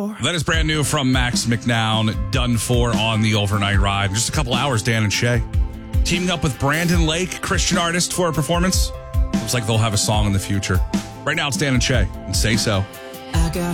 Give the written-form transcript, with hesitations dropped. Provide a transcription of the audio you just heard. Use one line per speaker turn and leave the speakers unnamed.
That is brand new from Max McNown, Done For on the Overnight Ride. In just a couple hours, Dan and Shay teaming up with Brandon Lake, Christian artist, for a performance. Looks like they'll have a song in the future. Right now, it's Dan and Shay, and Say So.